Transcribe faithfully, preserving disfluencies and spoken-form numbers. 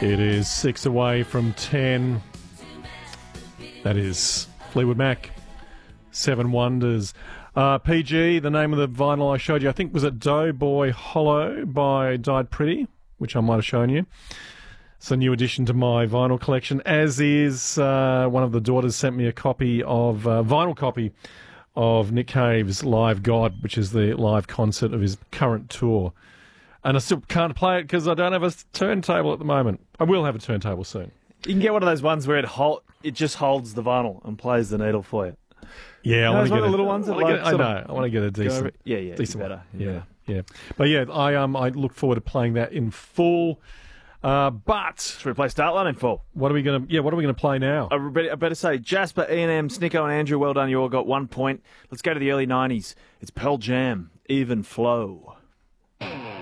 It is six away from ten. That is Fleetwood Mac. Seven Wonders. Uh, P G, the name of the vinyl I showed you, I think was it Doughboy Hollow by Died Pretty, which I might have shown you. It's a new addition to my vinyl collection, as is uh, one of the daughters sent me a copy of, uh, vinyl copy of Nick Cave's Live God, which is the live concert of his current tour. And I still can't play it because I don't have a turntable at the moment. I will have a turntable soon. You can get one of those ones where it hold, it just holds the vinyl and plays the needle for you. Yeah, I want to get one of a, the little ones. That I, like get, I know. I want to get a decent. Yeah, yeah, decent better. One. Yeah, yeah. But yeah, I um I look forward to playing that in full. Uh, but should we play Startline in full? What are we gonna? Yeah, what are we gonna play now? I better, I better say, Jasper, Ian M, Snicko, and Andrew. Well done. You all got one point. Let's go to the early nineties. It's Pearl Jam. Even Flow.